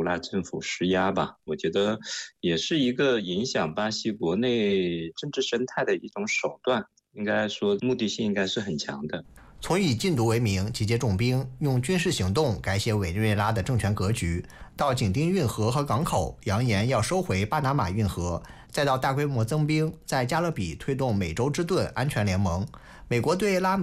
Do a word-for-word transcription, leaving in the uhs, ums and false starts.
胡拉政府施压吧。我觉得也是一个影响巴西国内政治生态的一种手段，应该说目的性应该是很强的。 从以禁毒为名集结重兵，用军事行动改写委内瑞拉的政权格局，到紧盯运河和港口，扬言要收回巴拿马运河，再到大规模增兵，在加勒比推动美洲之盾安全联盟。美国对拉美